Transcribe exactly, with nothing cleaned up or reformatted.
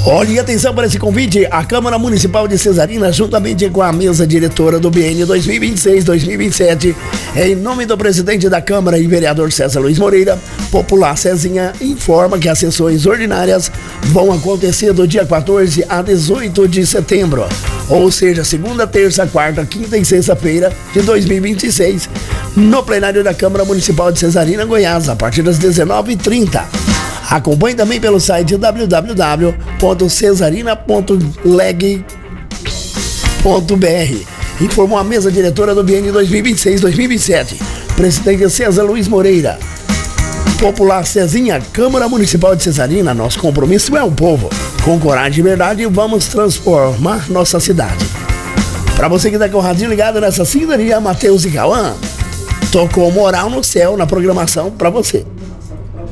Olha, e atenção para esse convite, a Câmara Municipal de Cesarina, juntamente com a mesa diretora do B N dois mil e vinte e seis, dois mil e vinte e sete, em nome do presidente da Câmara e vereador César Luiz Moreira, Popular Cezinha informa que as sessões ordinárias vão acontecer do dia quatorze a dezoito de setembro, ou seja, segunda, terça, quarta, quinta e sexta-feira de dois mil e vinte e seis, no plenário da Câmara Municipal de Cesarina, Goiás, a partir das dezenove e trinta. Acompanhe também pelo site w w w ponto cesarina ponto leg ponto b r. Informou a mesa diretora do B N dois mil e vinte e seis, dois mil e vinte e sete. Presidente César Luiz Moreira. Popular Cezinha, Câmara Municipal de Cesarina, nosso compromisso é o povo. Com coragem e verdade, vamos transformar nossa cidade. Para você que está com o radinho ligado nessa sintonia, Matheus e Cauã, tocou Moral no Céu na programação para você.